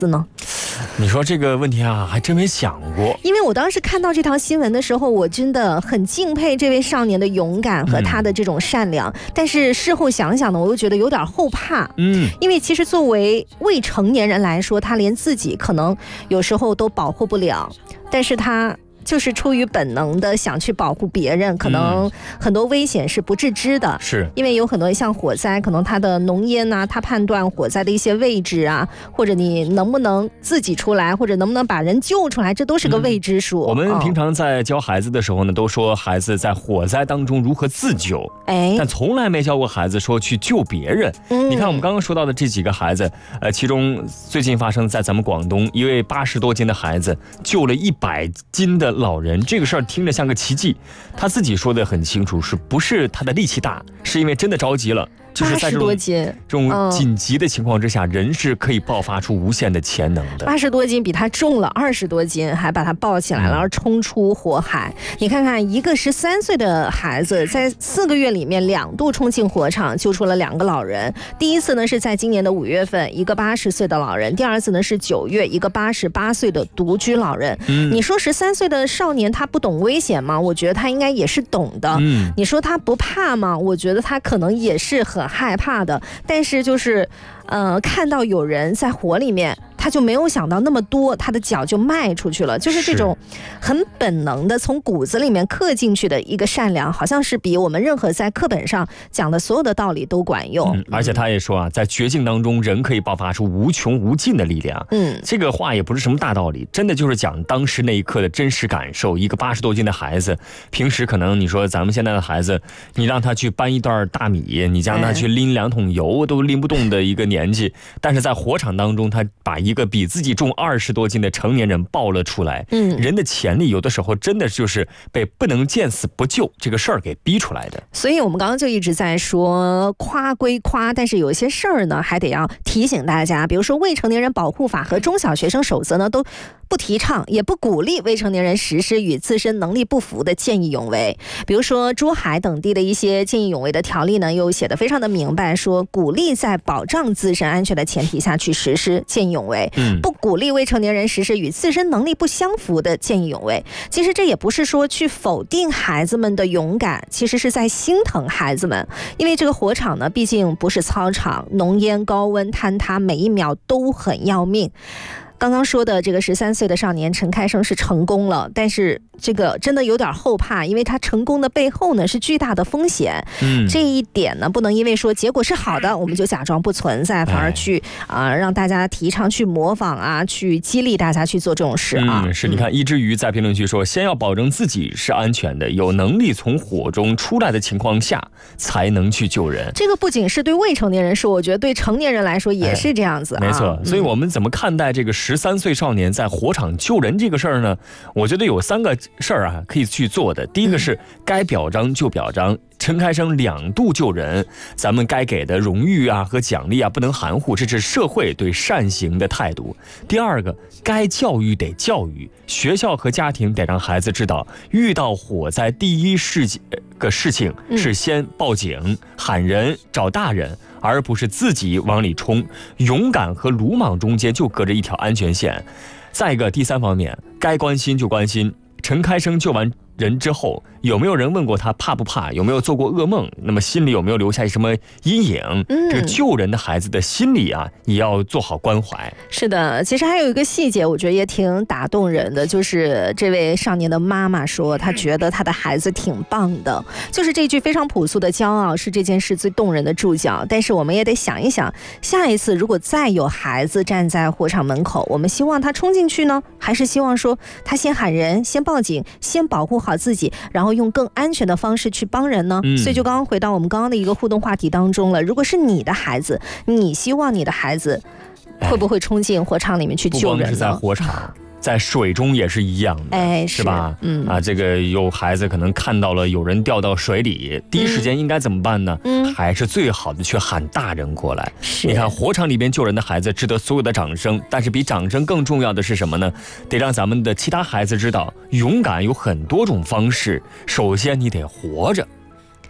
呢？ 你说这个问题啊，还真没想过。 因为我当时看到这条新闻的时候，我真的很敬佩这位少年的勇敢和他的这种善良。但是事后想想呢，我又觉得有点后怕。因为其实作为未成年人来说，他连自己可能有时候都保护不了，但是他就是出于本能的想去保护别人，可能很多危险是不自知的， 是因为有很多像火灾，可能它的浓烟啊，它判断火灾的一些位置啊，或者你能不能自己出来，或者能不能把人救出来，这都是个未知数。 我们平常在教孩子的时候呢，都说孩子在火灾当中如何自救，但从来没教过孩子说去救别人。你看我们刚刚说到的这几个孩子，其中最近发生在咱们广东，一位80多斤的孩子救了100斤的老人，这个事儿听着像个奇迹。他自己说的很清楚，是不是他的力气大，是因为真的着急了。就是在这种紧急的情况之下，人是可以爆发出无限的潜能的。 80多斤比他重了20多斤，还把他抱起来了，而冲出火海。你看看，一个13岁的孩子，在4个月里面2度冲进火场，救出了2个老人。第一次呢是在今年的5月份，一个80岁的老人；第二次呢是9月，一个88岁的独居老人。你说13岁的少年他不懂危险吗？我觉得他应该也是懂的。你说他不怕吗？我觉得他可能也是很害怕的，但是就是看到有人在火里面，他就没有想到那么多，他的脚就迈出去了，就是这种很本能的从骨子里面刻进去的一个善良，好像是比我们任何在课本上讲的所有的道理都管用。 而且他也说啊，在绝境当中人可以爆发出无穷无尽的力量。这个话也不是什么大道理，真的就是讲当时那一刻的真实感受。一个80多斤的孩子，平时可能你说咱们现在的孩子，你让他去搬一袋大米，你让他去拎2桶油都拎不动的一个年纪，但是在火场当中，他把一个比自己重20多斤的成年人抱了出来。人的潜力有的时候真的就是被不能见死不救这个事儿给逼出来的。 所以我们刚刚就一直在说夸归夸，但是有些事儿呢还得要提醒大家，比如说未成年人保护法和中小学生守则呢都不提倡也不鼓励未成年人实施与自身能力不符的见义勇为。比如说珠海等地的一些见义勇为的条例呢，又写得非常的明白，说鼓励在保障自身安全的前提下去实施见义勇为，不鼓励未成年人实施与自身能力不相符的见义勇为。其实这也不是说去否定孩子们的勇敢，其实是在心疼孩子们，因为这个火场呢毕竟不是操场，浓烟高温坍塌，每一秒都很要命。刚刚说的这个13岁的少年陈开生是成功了，但是这个真的有点后怕，因为他成功的背后呢是巨大的风险。这一点呢不能因为说结果是好的我们就假装不存在，反而去让大家提倡去模仿啊，去激励大家去做这种事啊。 是，你看一只鱼在评论区说，先要保证自己是安全的，有能力从火中出来的情况下才能去救人。 这个不仅是对未成年人说，我觉得对成年人来说也是这样子没错。所以我们怎么看待这个13岁少年在火场救人这个事儿呢？我觉得有3个事儿啊可以去做的。第一个是该表彰就表彰，陈开生2度救人，咱们该给的荣誉啊和奖励啊不能含糊，这是社会对善行的态度。第二个，该教育得教育，学校和家庭得让孩子知道，遇到火灾第一事情是先报警喊人找大人，而不是自己往里冲。勇敢和鲁莽中间就隔着一条安全线。再一个，第3方面，该关心就关心。陈开生救完人之后，有没有人问过他怕不怕，有没有做过噩梦，那么心里有没有留下什么阴影？这个救人的孩子的心理啊也要做好关怀。 是的，其实还有一个细节我觉得也挺打动人的，就是这位少年的妈妈说她觉得她的孩子挺棒的，就是这句非常朴素的骄傲是这件事最动人的注脚。但是我们也得想一想，下一次如果再有孩子站在火场门口，我们希望他冲进去呢，还是希望说他先喊人，先报警，先保护好自己，然后用更安全的方式去帮人呢？所以就刚刚回到我们刚刚的一个互动话题当中了，如果是你的孩子，你希望你的孩子会不会冲进火场里面去救人呢？ 不光是在火场，在水中也是一样的，是吧？这个有孩子可能看到了有人掉到水里，第一时间应该怎么办呢？还是最好的去喊大人过来。你看火场里边救人的孩子值得所有的掌声，但是比掌声更重要的是什么呢？得让咱们的其他孩子知道，勇敢有很多种方式，首先你得活着。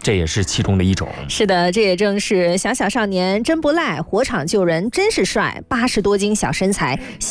这也是其中的一种。 是的，这也正是小小少年真不赖，火场救人真是帅，80多斤小身材。